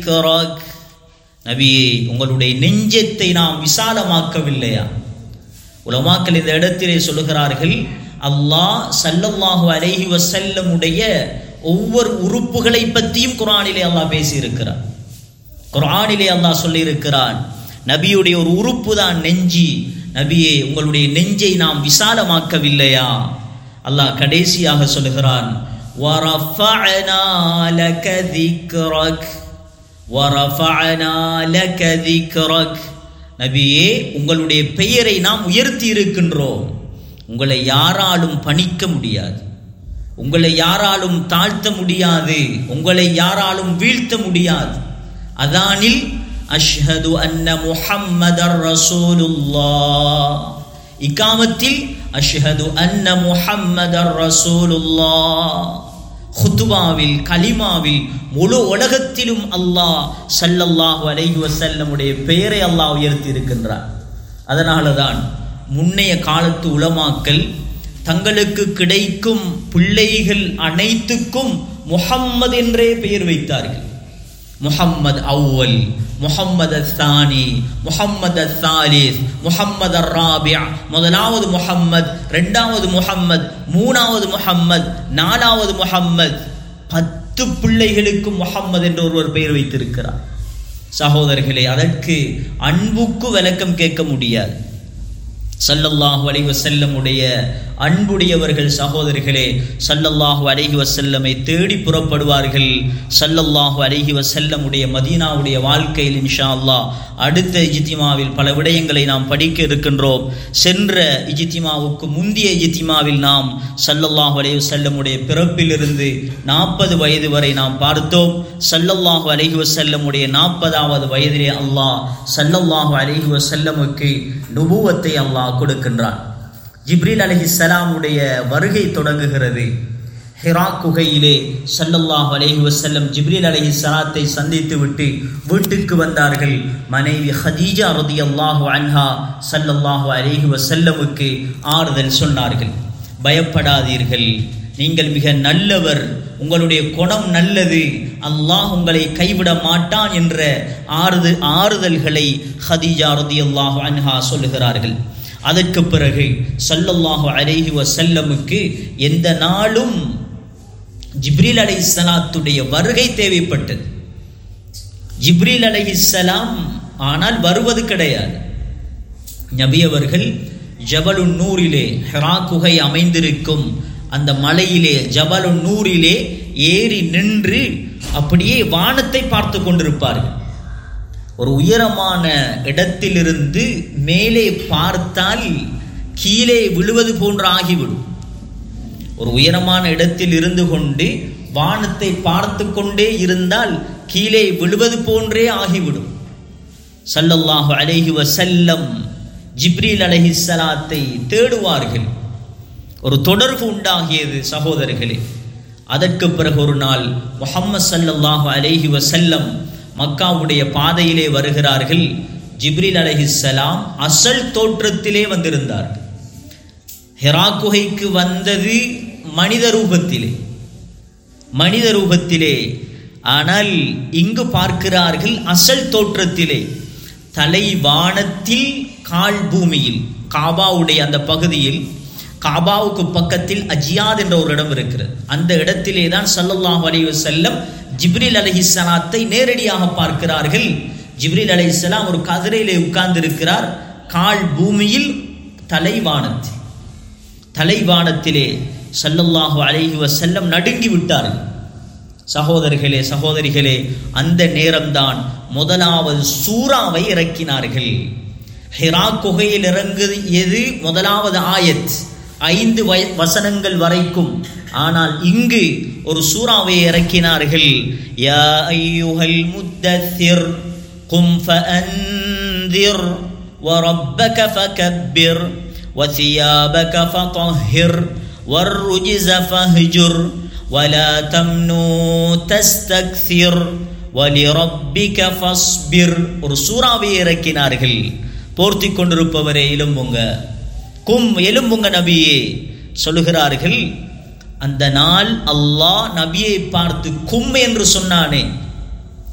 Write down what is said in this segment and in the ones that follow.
நபியே, உங்களுடைய நெஞ்சத்தை நாம் விசாலமாக்கவில்லையா? உலமாக்கள் இந்த இடத்திலே சொல்லுகிறார்கள், அல்லாஹ் ஸல்லல்லாஹு அலைஹி வஸல்லம் உடைய ஒவ்வொரு உறுப்புகளை பற்றியும் குர்ஆனிலே அல்லாஹ் பேசியிருக்கிறார். குர்ஆனிலே அல்லாஹ் சொல்லியிருக்கிறான், நபியுடைய ஒரு உறுப்பு தான் நெஞ்சி. நபியே, உங்களுடைய நெஞ்சை நாம் விசாலமாக்கவில்லையா? அல்லாஹ் கடைசியாக சொல்லுகிறான், வரஃபஅனா லக திக்ரக் வரஃபஅனா லக திக்ரக். நபியே, உங்களுடைய பெயரை நாம் உயர்த்தி இருக்கின்றோம். உங்களை யாராலும் பணிக்க முடியாது, உங்களை யாராலும் தாழ்த்த முடியாது, உங்களை யாராலும் வீழ்த்த முடியாது. அதானில் அஷ்ஹது அன்ன முஹம்மதர் ரசூலுல்லாஹ், இகாமத்தில் அஷ்ஹது அன்ன முஹம்மதர் ரசூலுல்லாஹ், ஹுத்பாவில் கலிமாவில் முழு உலகத்திலும் அல்லாஹ் ஸல்லல்லாஹு அலைஹி வஸல்லமுடைய பெயரை அல்லாஹ் உயர்த்தி இருக்கின்றார். அதனால தான் முன்னைய காலத்து உலமாக்கள் தங்களுக்கு கிடைக்கும் பிள்ளைகள் அனைத்துக்கும் முஹம்மது என்றே பெயர் வைத்தார்கள். முஹம்மது அவ்வல், முஹம்மது அத்தானி, முஹம்மது அத்தாலிஸ், முஹம்மது அர்ராபி, முதலாவது முஹம்மது, இரண்டாவது முஹம்மது, மூணாவது முஹம்மது, நாலாவது முஹம்மது. 10 பிள்ளைகளுக்கும் முஹம்மது என்று ஒருவர் பெயர் வைத்திருக்கிறார். சகோதரர்களே, அதற்கு அன்புக்கு விளக்கம் கேட்க முடியாது. ஸல்லல்லாஹு அலைஹி வஸல்லம் உடைய அன்புடையவர்கள் சகோதரர்களே ஸல்லல்லாஹு அலைஹி வஸல்லமை தேடி புறப்படுவார்கள். ஸல்லல்லாஹு அலைஹி வஸல்லம் உடைய மதீனாவுடைய வாழ்க்கையில் இன்ஷா அல்லாஹ் அடுத்த இஜ்திமாவில் பல விடயங்களை நாம் படிக்க இருக்கின்றோம். சென்ற இஜ்திமாவுக்கு முந்தைய இஜ்திமாவில் நாம் ஸல்லல்லாஹு அலைஹி வஸல்லம் உடைய பிறப்பிலிருந்து 40 வயது வரை நாம் பார்த்தோம். ஸல்லல்லாஹு அலைஹி வஸல்லம் உடைய 40வது வயதிலே அல்லாஹ் ஸல்லல்லாஹு அலைஹி வஸல்லமுக்கு நுபுவத்தை அல்லாஹ் கொடுக்கின்றான். ஜிப்ரீல் அலைஹிஸ்ஸலாமுடைய வருகை தொடங்குகிறது. ஹிரா குகையிலே ஸல்லல்லாஹு அலைஹி வஸல்லம் ஜிப்ரீல் அலைஹிஸ்ஸலாத்தை சந்தித்து விட்டு வீட்டுக்கு வந்தார்கள். மனைவி ஹதீஜா ரலியல்லாஹு அன்ஹா ஸல்லல்லாஹு அலைஹி வஸல்லமுக்கு ஆறுதல் சொன்னார்கள். பயப்படாதீர்கள், நீங்கள் மிக நல்லவர், உங்களுடைய குணம் நல்லது, அல்லாஹ் உங்களை கைவிட மாட்டான் என்ற ஆறுதல்களை ஹதீஜா ரலியல்லாஹு அன்ஹா சொல்லுகிறார்கள். அதற்கு பிறகு ஸல்லல்லாஹு அலைஹி வஸல்லமுக்கு எந்த நாளும் ஜிப்ரீல் அலைஹிஸ்ஸலாத்துடைய வருகை தேவைப்பட்டது. ஜிப்ரீல் அலைஹிஸ்ஸலாம் ஆனால் வருவது கிடையாது. நபி அவர்கள் ஜபலுன் நூரிலே, ஹிரா குகை அமைந்திருக்கும் அந்த மலையிலே ஜபலுன் நூரிலே ஏறி நின்று அப்படியே வானத்தை பார்த்து கொண்டிருப்பார்கள். ஒரு உயரமான இடத்திலிருந்து மேலே பார்த்தால் கீழே விழுவது போன்று ஆகிவிடும். ஒரு உயரமான இடத்தில் இருந்து கொண்டு வானத்தை பார்த்து கொண்டே இருந்தால் கீழே விழுவது போன்றே ஆகிவிடும். ஸல்லல்லாஹு அலைஹி வஸல்லம் ஜிப்ரீல் அலைஹிஸ்ஸலாத்தை தேடுவார்கள். ஒரு தொடர்பு உண்டாகியது சகோதரர்களே. அதற்கு பிறகு ஒரு நாள் முஹம்மது ஸல்லல்லாஹு அலைஹி வஸல்லம் மக்காவுடைய பாதையிலே வருகிறார்கள். ஜிப்ரீல் அலைஹிஸ்ஸலாம் அசல் தோற்றத்திலே வந்திருந்தார்கள். ஹிரா குகைக்கு வந்தது மனித ரூபத்திலே, ஆனால் இங்கு பார்க்கிறார்கள் அசல் தோற்றத்திலே, தலை வானத்தில், கால் பூமியில். காபாவுடைய அந்த பகுதியில், காபாவுக்கு பக்கத்தில் அஜியாத் என்ற ஒரு இடம் இருக்கிறது. அந்த இடத்திலே தான் ஸல்லல்லாஹு அலைஹி வஸல்லம் ஜிப்ரீல் அலைஹிஸ்ஸலாத்தை நேரடியாக பார்க்கிறார்கள். ஜிப்ரீல் அலைஹிஸ்ஸலாம் ஒரு கதிரையிலே உட்கார்ந்திருக்கிறார். கால் பூமியில், தலைவானத்திலே ஸல்லல்லாஹு அலைஹி வஸல்லம் நடுங்கி விட்டார்கள். சகோதரிகளே, அந்த நேரம்தான் முதலாவது சூறாவை இறக்கினார்கள். ஹிரா குகையில் இறங்கியது முதலாவது ஆயத், 5 வசனங்கள் வரைக்கும். ஆனால் இங்கு ஒரு சூறாவை இறக்கினார்கள். யா அய்யுஹல் முத்தத்திர் கும் ஃபஅன்திர் வரப்பக ஃபகப்பிர் வசியாபக ஃபதஹிர் வர்ருஜ்ஸ ஃபஹ்ஜுர் வலா தம்னு தஸ்தக்சிர் வலிரப்பிக ஃபஸ்பிர். ஒரு சூறாவை இறக்கினார்கள். போர்த்தி கொண்டிருப்பவரே எலும்புங்க நபியே சொல்லுகிறார்கள். அந்த நாள் அல்லாஹ் நபியை பார்த்து கும் என்று சொன்னானே,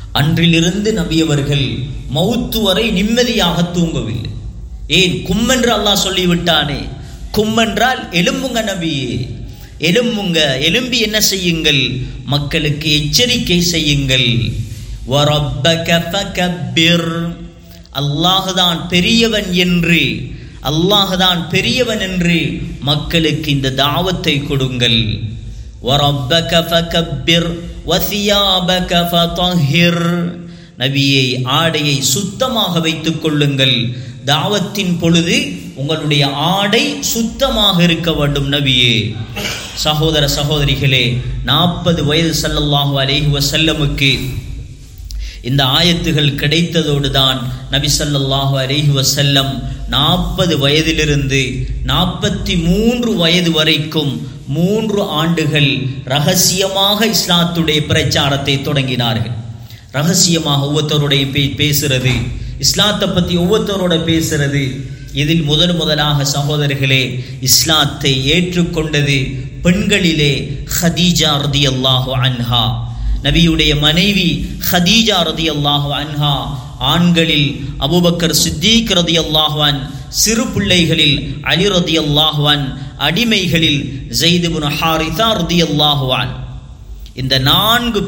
அன்றிலிருந்து நபியவர்கள் மௌத்து வரை நிம்மதியாக தூங்கவில்லை. ஏன்? கும்மென்று அல்லாஹ் சொல்லிவிட்டானே. கும்மென்றால் எலும்புங்க நபியே, எலும்புங்க, எலும்பி என்ன செய்யுங்கள்? மக்களுக்கு எச்சரிக்கை செய்யுங்கள். வரப்பக ஃபகப்பிர், அல்லாஹ்தான் பெரியவன் என்று, அல்லாஹ்தான் பெரியவன் என்று மக்களுக்கு இந்த தாவத்தை கொடுங்கள். வரப்பக ஃபகப்பிர் வசியாபக ஃபதஹிர், நபியை ஆடையை சுத்தமாக வைத்துக் கொள்ளுங்கள். தாவத்தின் பொழுது உங்களுடைய ஆடை சுத்தமாக இருக்க வேண்டும் நபியே. சகோதர சகோதரிகளே, 40 வயது ஸல்லல்லாஹு அலைஹி வஸல்லமுக்கு இந்த ஆயத்துகள் கிடைத்ததோடு தான் நபி ஸல்லல்லாஹு அலைஹி வஸல்லம் 40 வயதிலிருந்து 43 வயது வரைக்கும் 3 ஆண்டுகள் ரகசியமாக இஸ்லாத்துடைய பிரச்சாரத்தை தொடங்கினார்கள். ரகசியமாக ஒவ்வொருத்தருடைய பேசுறது, இஸ்லாத்தை பற்றி ஒவ்வொருத்தரோட பேசுறது. இதில் முதலாக சகோதரர்களே இஸ்லாத்தை ஏற்றுக்கொண்டது பெண்களிலே ஹதீஜா ரதியல்லாஹு அன்ஹா, நபியுடைய மனைவி ஹதீஜா ரதியல்லாஹு அன்ஹா. ஆண்களில் அபூபக்கர் சித்தீக் ரதியல்லாஹு அன், சிறு பிள்ளைகளில் அலி ரதியல்லாஹு அன், அடிமைகளில் ஸைத் இப்னு ஹாரிஸா ரதியல்லாஹு அன். இந்த 4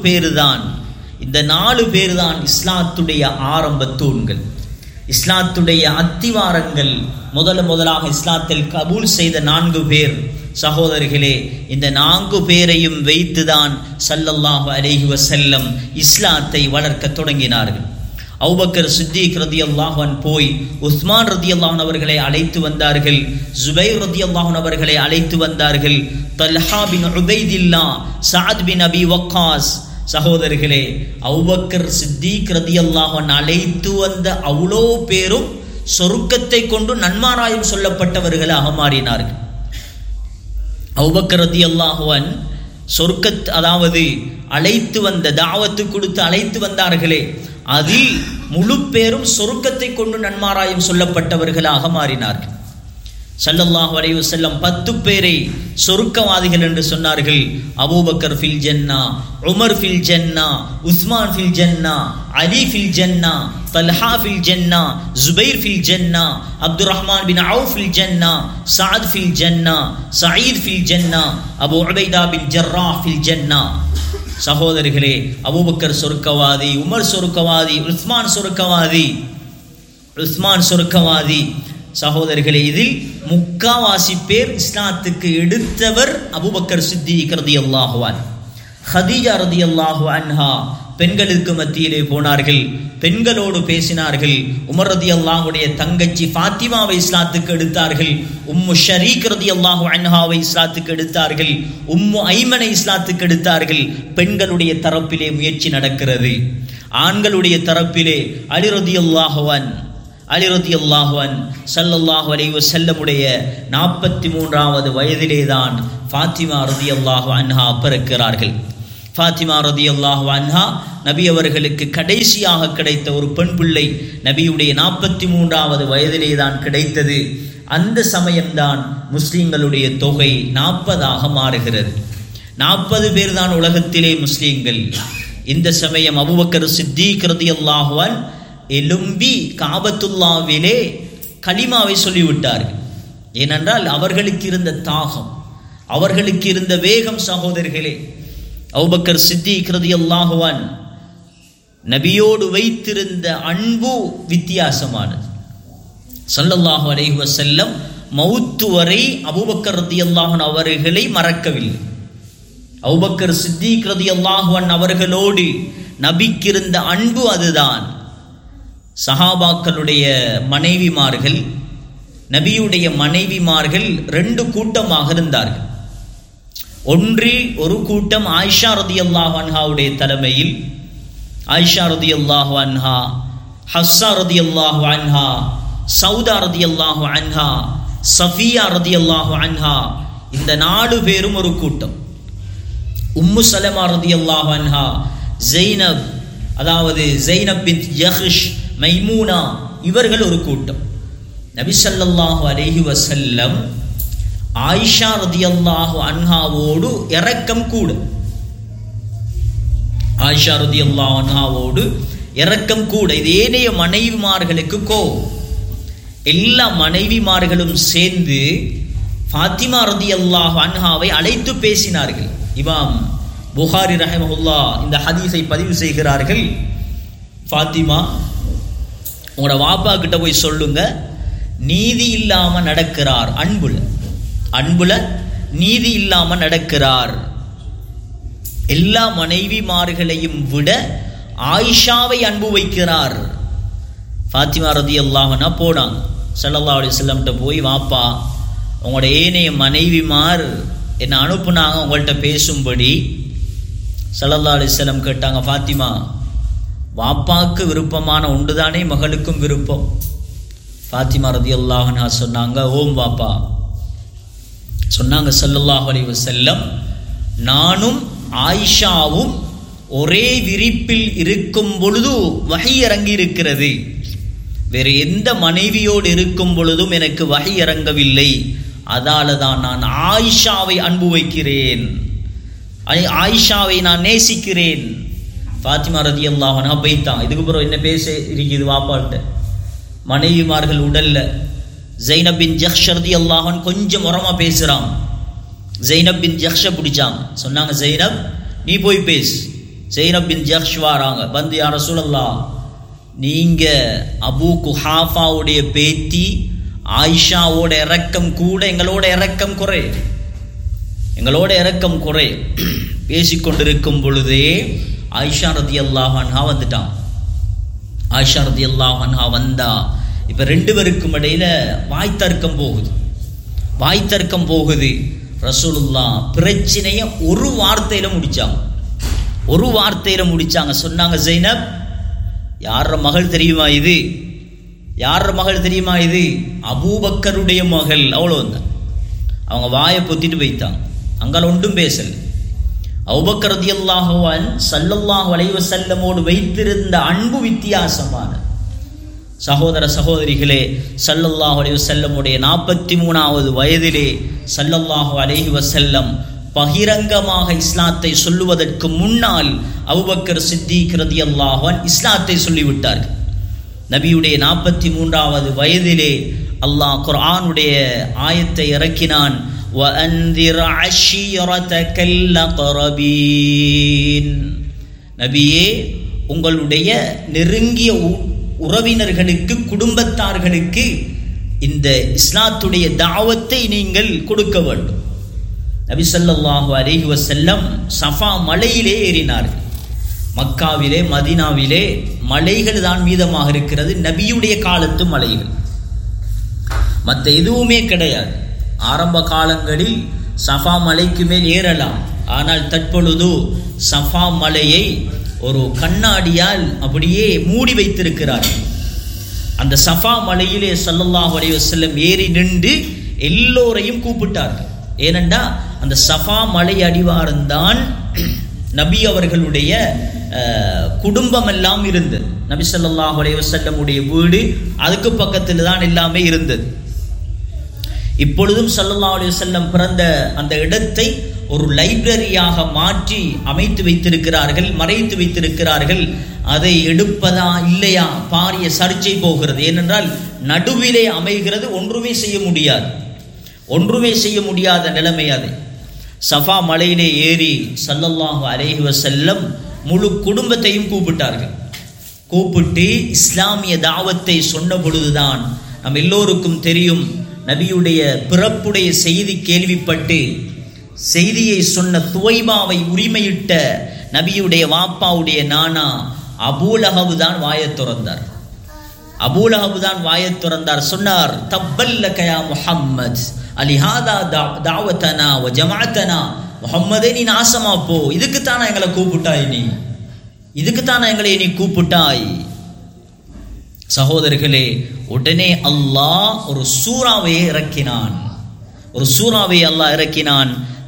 பேர் தான் இஸ்லாத்துடைய ஆரம்ப தூண்கள், இஸ்லாத்துடைய அத்திவாரங்கள். முதலாக இஸ்லாத்தில் கபூல் செய்த 4 பேர் சகோதரர்களே. இந்த 4 பேரையும் வைத்துதான் ஸல்லல்லாஹு அலைஹி வஸல்லம் இஸ்லாத்தை வளர்க்க தொடங்கினார்கள். அபூபக்கர் சித்தீக் ரதியல்லாஹு அன் போய் உஸ்மான் ரதியல்லாஹு அன் அவர்களை அழைத்து வந்தார்கள். ஜுபைர் ரதியல்லாஹு அன் அவர்களை அழைத்து வந்தார்கள். தல்ஹா பின் உபைதில்லா, சஅத் பின் அபி வக்காஸ். சகோதரர்களே, அபூபக்கர் சித்தீக் ரதியல்லாஹு அன் அழைத்து வந்த அவ்வளோ பேரும் சொர்க்கத்தை கொண்டு நன்மாராயம் சொல்லப்பட்டவர்களாக மாறினார்கள். அபூபக்கர் ரதியல்லாஹு அன் அதாவது அழைத்து வந்த, தாவத்து கொடுத்து அழைத்து வந்தார்களே, அதில் முழு பேரும் சொர்க்கத்தை கொண்டு நன்மாராயம் சொல்லப்பட்டவர்களாக மாறினார்கள். ஸல்லல்லாஹு அலைஹி வஸல்லம் 10 பேரை சொர்க்கவாதிகள் என்று சொன்னார்கள். அபூபக்கர் ஃபில் ஜன்னா, உமர் ஃபில் ஜன்னா, உஸ்மான் ஃபில் ஜன்னா, அலி ஃபில் ஜன்னா, தல்ஹா ஃபில் ஜன்னா, ஜுபைர் ஃபில் ஜன்னா, அப்துர் ரஹ்மான் பின் அவுஃப் ஃபில் ஜன்னா, சஅத் ஃபில் ஜன்னா, சயீத் ஃபில் ஜன்னா, அபூ உபைதா பின் ஜர்ராஹ் ஃபில் ஜன்னா. சகோதரர்களே, அபூபக்கர் சொர்க்கவாதி, உமர் சொர்க்கவாதி, உஸ்மான் சொர்க்கவாதி. சகோதரர்களே, இதில் 3/4 பேர் இஸ்லாத்துக்கு எடுத்தவர் அபூபக்கர் சித்தீக் ரதியல்லாஹு அன்ஹு. ஹதீஜா ரதியல்லாஹு அன்ஹா பெண்களுக்கு மத்தியிலே போனார்கள், பெண்களோடு பேசினார்கள். உமர் ரதியல்லாஹுடைய தங்கச்சி ஃபாத்திமாவை இஸ்லாத்துக்கு எடுத்தார்கள். உம்மு ஷரீக் ரதியல்லாஹு அன்ஹாவை இஸ்லாத்துக்கு எடுத்தார்கள். உம்மு ஐமனை இஸ்லாத்துக்கு எடுத்தார்கள். பெண்களுடைய தரப்பிலே முயற்சி நடக்கிறது. ஆண்களுடைய தரப்பிலே அலி ரதியல்லாஹு அன் ஸல்லல்லாஹு அலைஹி வஸல்லமுடைய 43வது வயதிலே தான் ஃபாத்திமா ரதியல்லாஹு அன்ஹா பிறக்கிறார்கள். ஃபாத்திமா ரதியல்லாஹு அன்ஹா நபி அவர்களுக்கு கடைசியாக கிடைத்த ஒரு பெண் பிள்ளை. நபியுடைய 43வது வயதிலே தான் கிடைத்தது. அந்த சமயம்தான் முஸ்லிம்களுடைய தொகை 40ஆக மாறுகிறது. 40 பேர் தான் உலகத்திலே முஸ்லிம்கள். இந்த சமயம் அபூபக்கர் சித்தீக் ரதியல்லாஹு அன் எலும்பி காபத்துல்லாவிலே கலிமாவை சொல்லிவிட்டார்கள். ஏனென்றால் அவர்களுக்கு இருந்த தாகம், அவர்களுக்கு இருந்த வேகம். சகோதரர்களே, அபூபக்கர் சித்தீக் ரலியல்லாஹு அன்ஹு நபியோடு வைத்திருந்த அன்பு வித்தியாசமானது. ஸல்லல்லாஹு அலைஹி வஸல்லம் மௌத்து வரை அபூபக்கர் ரலியல்லாஹு அன்ஹு அவர்களை மறக்கவில்லை. அபூபக்கர் சித்தீக் ரலியல்லாஹு அன்ஹு அவர்களோடு நபிக்கு இருந்த அன்பு அதுதான். சஹாபாக்களுடைய மனைவிமார்கள், நபியுடைய மனைவிமார்கள் 2 கூட்டமாக இருந்தார்கள். ஒன்றில் ஒரு கூட்டம் ஆயிஷா ரலியல்லாஹு அன்ஹாவுடைய தலைமையில், ஆயிஷா ரலியல்லாஹு அன்ஹா, ஹஃப்ஸா ரலியல்லாஹு அன்ஹா, சௌதா ரலியல்லாஹு அன்ஹா, சஃபியா ரலியல்லாஹு அன்ஹா, இந்த 4 பேரும் ஒரு கூட்டம். உம்மு சலமா ரலியல்லாஹு அன்ஹா, ஜைனப், அதாவது ஜைனப் பின் யஹ்ஷ், மைமூனா, இவர்கள் ஒரு கூட்டம். நபி ஸல்லல்லாஹு அலைஹி வஸல்லம் ஆயிஷா ரலியல்லாஹு அன்ஹாவோடு இரக்கம் கூட. ஆயிஷா ரலியல்லாஹு அன்ஹாவோடு இரக்கம் கூட. இது ஏனைய மனைவிமார்களுக்கு கோபம். எல்லா மனைவிமார்களும் சேர்ந்து ஃபாத்திமா ரலியல்லாஹு அன்ஹாவை அழைத்து பேசினார்கள். இமாம் புகாரி ரஹிமஹுல்லாஹ் இந்த ஹதீஸை பதிவு செய்கிறார்கள். ஃபாத்திமா, உங்களோட வாப்பா கிட்ட போய் சொல்லுங்க, நீதி இல்லாம நடக்கிறார், அன்புல நீதி இல்லாம நடக்கிறார். எல்லா மனைவிமார்களையும் விட ஆயிஷாவை அன்பு வைக்கிறார். ஃபாத்திமா ரலியல்லாஹு அன்ஹா போனாங்க ஸல்லல்லாஹு அலைஹி வஸல்லம் கிட்ட போய், வாப்பா, உங்களோட ஏனைய மனைவிமார் என்னை அனுப்புனாங்க உங்கள்கிட்ட பேசும்படி. ஸல்லல்லாஹு அலைஹி வஸல்லம் கேட்டாங்க, ஃபாத்திமா, வாப்பாவுக்கு விருப்பமான ஒன்றுதானே மகளுக்கும் விருப்பம்? ஃபாத்திமா ரலியல்லாஹு அன்ஹா சொன்னாங்க, ஓம் வாப்பா. சொன்னாங்க ஸல்லல்லாஹு அலைஹி வஸல்லம், நானும் ஆயிஷாவும் ஒரே விரிப்பில் இருக்கும் பொழுது வஹி இறங்கி இருக்கிறது. வேறு எந்த மனைவியோடு இருக்கும் பொழுதும் எனக்கு வஹி இறங்கவில்லை. அதால தான் நான் ஆயிஷாவை அன்பு வைக்கிறேன், ஆயிஷாவை நான் நேசிக்கிறேன். ஃபாத்திமா ரலியல்லாஹு அன்ஹா போய்தான். இதுக்கு பிறகு என்ன பேச இருக்குது வாப்பாட்ட? மனைவிமார்கள் உடல்ல ஜைனப் பின் ஜஹ்ஷ் ரலியல்லாஹு அன்ஹா கொஞ்சம் உரமா பேசுறான். ஜைனப் பின் ஜஹ்ஷை பிடிச்சாங்க. சொன்னாங்க, ஜைனப் நீ போய் பேசு. ஜைனப் பின் ஜஹ்ஷ் வாராங்க. வந்து, யா ரசூலல்லாஹ், நீங்க அபூ குஹாஃபாவுடைய பேத்தி ஆயிஷாவோட இரக்கம் கூட, எங்களோட இரக்கம் குறை. பேசிக்கொண்டிருக்கும் பொழுதே ஆயிஷா ரலியல்லாஹு அன்ஹா வந்துட்டான். ஆயிஷா ரலியல்லாஹு அன்ஹா வந்தா இப்ப ரெண்டு பேருக்கும் இடையில வாய்த்தர்க்கம் போகுது. ரசூலுல்லாஹ் பிரச்சனைய ஒரு வார்த்தையில முடிச்சாங்க. சொன்னாங்க, ஜைனப், யார மகள் தெரியுமா இது? அபூபக்கருடைய மகள். அவ்வளவுதான். அவங்க வாயை பொத்திட்டு போய்த்தாங்க. அங்கால ஒன்றும் பேசல. அபூபக்கர் ரலியல்லாஹு அன்ஹு ஸல்லல்லாஹு அலைஹி வஸல்லமோடு வைத்திருந்த அன்பு வித்தியாசமான. சகோதர சகோதரிகளே, ஸல்லல்லாஹு அலைஹி வஸல்லமுடைய 43வது வயதிலே ஸல்லல்லாஹு அலைஹி வஸல்லம் பகிரங்கமாக இஸ்லாத்தை சொல்லுவதற்கு முன்னால் அபூபக்கர் சித்தீக் ரலியல்லாஹு அன்ஹு இஸ்லாத்தை சொல்லிவிட்டார்கள். நபியுடைய 43வது வயதிலே அல்லாஹ் குர்ஆனுடைய ஆயத்தை இறக்கினான். وَأَنذِرْ عَشِيرَتَكَ الْأَقْرَبِينَ. நபியே, உங்களுடைய நெருங்கிய உறவினர்களுக்கு, குடும்பத்தார்களுக்கு இந்த இஸ்லாத்துடைய தாவத்தை நீங்கள் கொடுக்க வேண்டும். நபி ஸல்லல்லாஹு அலைஹி வஸல்லம் சஃபா மலையிலே ஏறினார்கள். மக்காவிலே, மதீனாவிலே மலைகள் தான் மீதமாக இருக்கிறது. நபியுடைய காலத்து மலைகள், மற்ற எதுவுமே கிடையாது. ஆரம்ப காலங்களில் சஃபா மலைக்கு மேல் ஏறலாம். ஆனால் தற்பொழுது சஃபா மலையை ஒரு கண்ணாடியால் அப்படியே மூடி வைத்திருக்கிறார்கள். அந்த சஃபா மலையிலே ஸல்லல்லாஹு அலைஹி வஸல்லம் ஏறி நின்று எல்லோரையும் கூப்பிட்டார்கள். ஏனென்றா அந்த சஃபா மலை அடிவாரம்தான் நபி அவர்களுடைய குடும்பம் எல்லாம் இருந்தது. நபி ஸல்லல்லாஹு அலைஹி வஸல்லமுடைய வீடு அதுக்கு பக்கத்தில் தான் எல்லாமே இருந்தது. இப்பொழுதும் ஸல்லல்லாஹு அலைஹி வஸல்லம் பிறந்த அந்த இடத்தை ஒரு லைப்ரரியாக மாற்றி அமைத்து வைத்திருக்கிறார்கள், மறைத்து வைத்திருக்கிறார்கள். அதை எடுப்பதா இல்லையா பாரிய சர்ச்சை போகிறது. ஏனென்றால் நடுவிலே அமைகிறது, ஒன்றுமே செய்ய முடியாத நிலைமை. அது சஃபா மலையிலே ஏறி ஸல்லல்லாஹு அலைஹி வஸல்லம் முழு குடும்பத்தையும் கூப்பிட்டு இஸ்லாமிய தாவத்தை சொன்ன பொழுதுதான் நம் எல்லோருக்கும் தெரியும், நபியுடைய பிறப்புடைய செய்தி கேள்விப்பட்டு செய்தியை சொன்ன துவைபாவை உரிமையிட்ட நபியுடைய வாப்பாவுடைய நானா அபூலஹப் தான் வாயத் திறந்தார். சொன்னார், தப்பல்லக யா முஹம்மத் அலிஹாதா தாவத்தனா வ ஜமாஅத்தனா. முஹம்மதே, நீ நாசமா போ, இதுக்குத்தானா எங்களை கூப்பிட்டாய்? சகோதரர்களே, உடனே அல்லாஹ் ஒரு சூறாவை அல்லாஹ் இறக்கினான்.